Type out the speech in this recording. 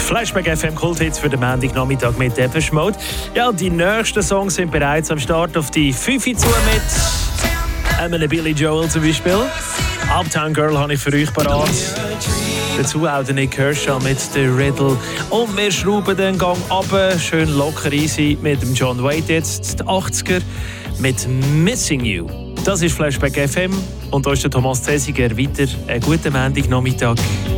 Flashback FM Kulthits für den Montagnachmittag mit Depeche Mode. Ja, die nächsten Songs sind bereits am Start auf die 5 zu mit einem Billy Joel zum Beispiel. Uptown Girl habe ich für euch parat. Dazu auch der Nick Kershaw mit The Riddle. Und wir schrauben den Gang runter, schön locker easy mit dem John Waite jetzt, die 80er, mit Missing You. Das ist Flashback FM und da ist der Thomas Zesiger weiter. Einen guten Montagnachmittag.